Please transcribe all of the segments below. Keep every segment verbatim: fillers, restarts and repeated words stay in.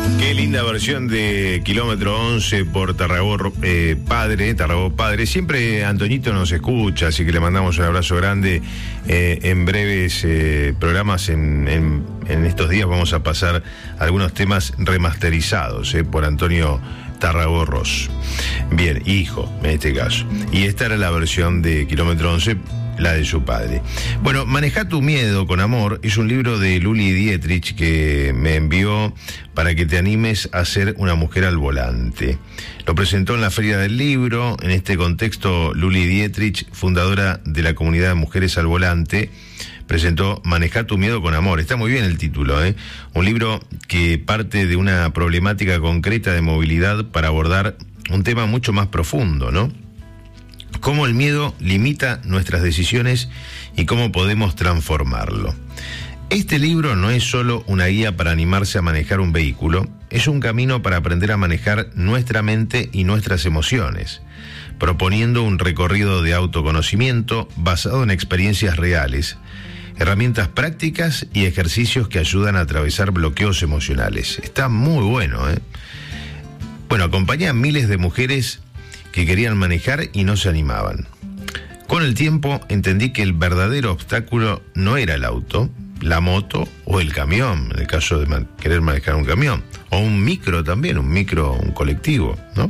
Qué linda versión de Kilómetro once por Tarragó eh, Padre, Tarragó Padre. Siempre Antoñito nos escucha, así que le mandamos un abrazo grande. Eh, en breves eh, programas, en, en, en estos días vamos a pasar algunos temas remasterizados eh, por Antonio Tarragó Ross. Bien, hijo, en este caso. Y esta era la versión de Kilómetro once, la de su padre. Bueno, Maneja tu miedo con amor es un libro de Luli Dietrich que me envió para que te animes a ser una mujer al volante. Lo presentó en la Feria del Libro. En este contexto, Luli Dietrich, fundadora de la comunidad de Mujeres al Volante, presentó Maneja tu miedo con amor. Está muy bien el título, ¿eh? Un libro que parte de una problemática concreta de movilidad para abordar un tema mucho más profundo, ¿no? Cómo el miedo limita nuestras decisiones y cómo podemos transformarlo. Este libro no es solo una guía para animarse a manejar un vehículo, es un camino para aprender a manejar nuestra mente y nuestras emociones, proponiendo un recorrido de autoconocimiento basado en experiencias reales, herramientas prácticas y ejercicios que ayudan a atravesar bloqueos emocionales. Está muy bueno, ¿eh? Bueno, acompaña a miles de mujeres que querían manejar y no se animaban. Con el tiempo entendí que el verdadero obstáculo no era el auto, la moto o el camión, en el caso de man- querer manejar un camión, o un micro también, un micro, un colectivo, ¿no?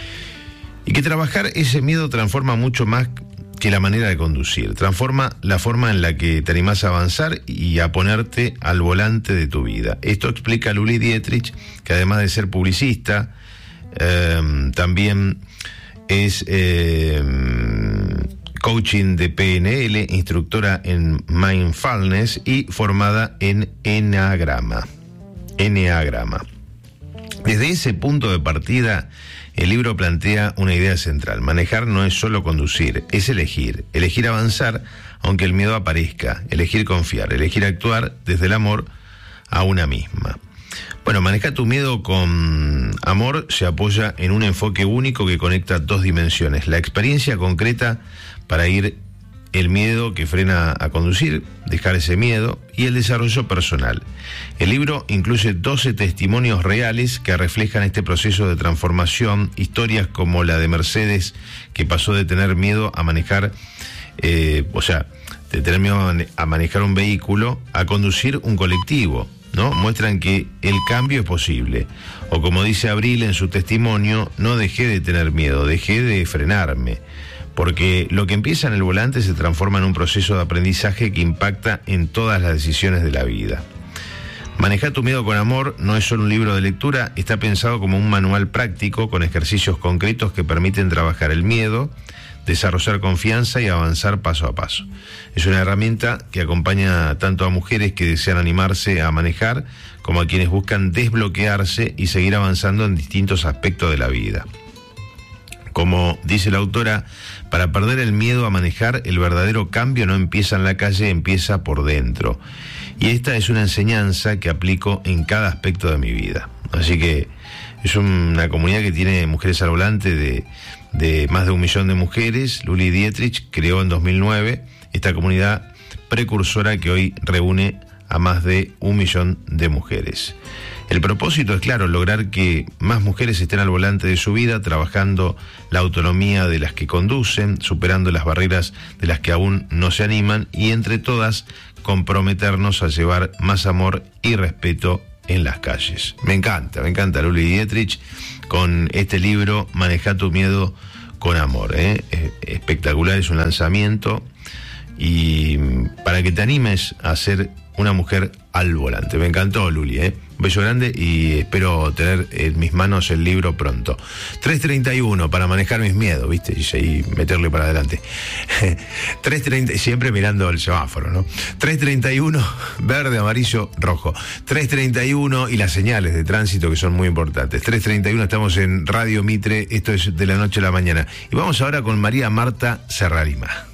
Y que trabajar ese miedo transforma mucho más que la manera de conducir, transforma la forma en la que te animás a avanzar y a ponerte al volante de tu vida. Esto explica Luli Dietrich, que además de ser publicista, eh, también es eh, coaching de P N L, instructora en mindfulness y formada en Enneagrama. Enneagrama. Desde ese punto de partida, el libro plantea una idea central. Manejar no es solo conducir, es elegir. Elegir avanzar aunque el miedo aparezca. Elegir confiar, elegir actuar desde el amor a una misma. Bueno, Maneja tu miedo con amor se apoya en un enfoque único que conecta dos dimensiones. La experiencia concreta para ir el miedo que frena a conducir, dejar ese miedo, y el desarrollo personal. El libro incluye doce testimonios reales que reflejan este proceso de transformación, historias como la de Mercedes, que pasó de tener miedo a manejar, eh, o sea, de tener miedo a manejar un vehículo, a conducir un colectivo, ¿no? Muestran que el cambio es posible. O como dice Abril en su testimonio, no dejé de tener miedo, dejé de frenarme. Porque lo que empieza en el volante se transforma en un proceso de aprendizaje que impacta en todas las decisiones de la vida. Maneja tu miedo con amor no es solo un libro de lectura, está pensado como un manual práctico con ejercicios concretos que permiten trabajar el miedo, desarrollar confianza y avanzar paso a paso. Es una herramienta que acompaña tanto a mujeres que desean animarse a manejar como a quienes buscan desbloquearse y seguir avanzando en distintos aspectos de la vida. Como dice la autora, para perder el miedo a manejar, el verdadero cambio no empieza en la calle, empieza por dentro. Y esta es una enseñanza que aplico en cada aspecto de mi vida. Así que es una comunidad que tiene Mujeres al Volante de, de más de un millón de mujeres. Luli Dietrich creó en dos mil nueve esta comunidad precursora que hoy reúne a más de un millón de mujeres. El propósito es claro, lograr que más mujeres estén al volante de su vida, trabajando la autonomía de las que conducen, superando las barreras de las que aún no se animan y entre todas comprometernos a llevar más amor y respeto en las calles. Me encanta, me encanta Luli Dietrich con este libro Maneja tu miedo con amor, ¿eh? Espectacular, es un lanzamiento y para que te animes a ser una mujer al volante. Me encantó, Luli, ¿eh? Un beso grande y espero tener en mis manos el libro pronto. tres treinta y uno para manejar mis miedos, ¿viste? Y, y meterle para adelante. tres treinta, siempre mirando el semáforo, ¿no? tres treinta y uno, verde, amarillo, rojo. tres treinta y uno y las señales de tránsito que son muy importantes. tres treinta y uno, estamos en Radio Mitre, esto es De la Noche a la Mañana. Y vamos ahora con María Marta Serralima.